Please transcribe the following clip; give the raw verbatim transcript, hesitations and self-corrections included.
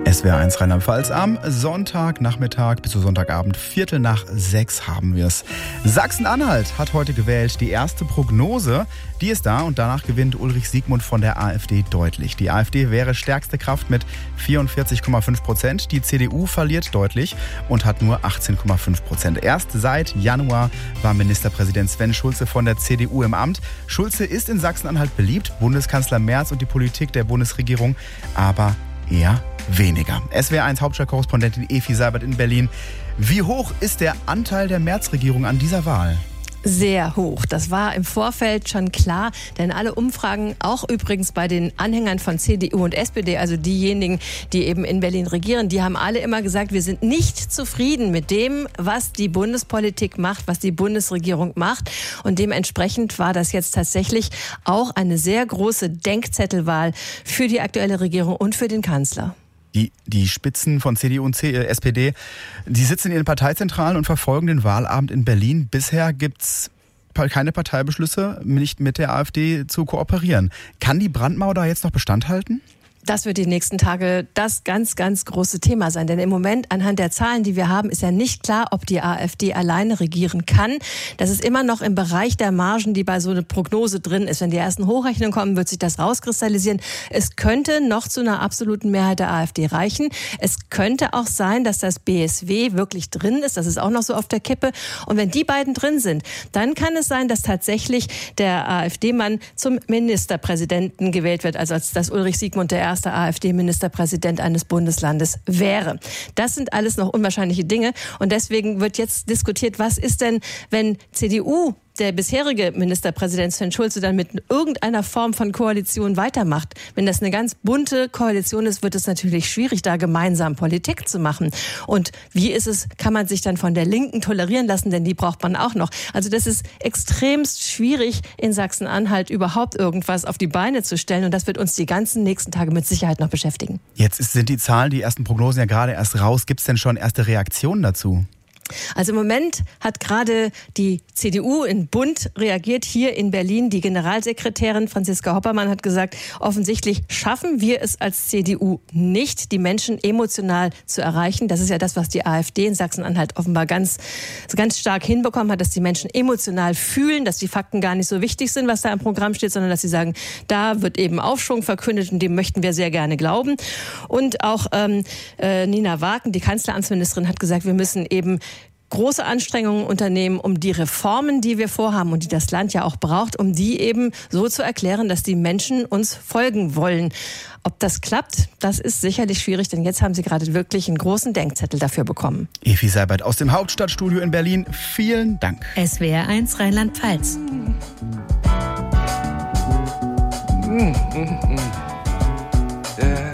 S W R eins Rheinland-Pfalz am Sonntagnachmittag bis zu Sonntagabend, Viertel nach sechs haben wir es. Sachsen-Anhalt hat heute gewählt. Die erste Prognose, die ist da und danach gewinnt Ulrich Siegmund von der AfD deutlich. Die AfD wäre stärkste Kraft mit vierundvierzig Komma fünf Prozent. Die C D U verliert deutlich und hat nur achtzehn Komma fünf Prozent. Erst seit Januar war Ministerpräsident Sven Schulze von der C D U im Amt. Schulze ist in Sachsen-Anhalt beliebt, Bundeskanzler Merz und die Politik der Bundesregierung aber eher weniger. S W R eins Hauptstadtkorrespondentin Evi Seibert in Berlin. Wie hoch ist der Anteil der Merz-Regierung an dieser Wahl? Sehr hoch. Das war im Vorfeld schon klar, denn alle Umfragen, auch übrigens bei den Anhängern von C D U und S P D, also diejenigen, die eben in Berlin regieren, die haben alle immer gesagt, wir sind nicht zufrieden mit dem, was die Bundespolitik macht, was die Bundesregierung macht. Und dementsprechend war das jetzt tatsächlich auch eine sehr große Denkzettelwahl für die aktuelle Regierung und für den Kanzler. Die, die Spitzen von C D U und S P D, die sitzen in ihren Parteizentralen und verfolgen den Wahlabend in Berlin. Bisher gibt's keine Parteibeschlüsse, nicht mit der AfD zu kooperieren. Kann die Brandmauer da jetzt noch Bestand halten? Das wird die nächsten Tage das ganz, ganz große Thema sein. Denn im Moment, anhand der Zahlen, die wir haben, ist ja nicht klar, ob die AfD alleine regieren kann. Das ist immer noch im Bereich der Margen, die bei so einer Prognose drin ist. Wenn die ersten Hochrechnungen kommen, wird sich das rauskristallisieren. Es könnte noch zu einer absoluten Mehrheit der AfD reichen. Es könnte auch sein, dass das B S W wirklich drin ist. Das ist auch noch so auf der Kippe. Und wenn die beiden drin sind, dann kann es sein, dass tatsächlich der AfD-Mann zum Ministerpräsidenten gewählt wird. Also als das Ulrich Siegmund der erste AfD-Ministerpräsident eines Bundeslandes wäre. Das sind alles noch unwahrscheinliche Dinge und deswegen wird jetzt diskutiert, was ist denn, wenn C D U, der bisherige Ministerpräsident Sven Schulze, dann mit irgendeiner Form von Koalition weitermacht. Wenn das eine ganz bunte Koalition ist, wird es natürlich schwierig, da gemeinsam Politik zu machen. Und wie ist es, kann man sich dann von der Linken tolerieren lassen, denn die braucht man auch noch. Also das ist extremst schwierig, in Sachsen-Anhalt überhaupt irgendwas auf die Beine zu stellen und das wird uns die ganzen nächsten Tage mit Sicherheit noch beschäftigen. Jetzt sind die Zahlen, die ersten Prognosen ja gerade erst raus. Gibt es denn schon erste Reaktionen dazu? Also im Moment hat gerade die C D U in Bund reagiert, hier in Berlin. Die Generalsekretärin Franziska Hoppermann hat gesagt, offensichtlich schaffen wir es als C D U nicht, die Menschen emotional zu erreichen. Das ist ja das, was die AfD in Sachsen-Anhalt offenbar ganz, ganz stark hinbekommen hat, dass die Menschen emotional fühlen, dass die Fakten gar nicht so wichtig sind, was da im Programm steht, sondern dass sie sagen, da wird eben Aufschwung verkündet und dem möchten wir sehr gerne glauben. Und auch ähm, äh, Nina Wagen, die Kanzleramtsministerin, hat gesagt, wir müssen eben große Anstrengungen unternehmen, um die Reformen, die wir vorhaben und die das Land ja auch braucht, um die eben so zu erklären, dass die Menschen uns folgen wollen. Ob das klappt, das ist sicherlich schwierig, denn jetzt haben sie gerade wirklich einen großen Denkzettel dafür bekommen. Evi Seibert aus dem Hauptstadtstudio in Berlin, vielen Dank. S W R eins Rheinland-Pfalz. Mm, mm, mm. Yeah.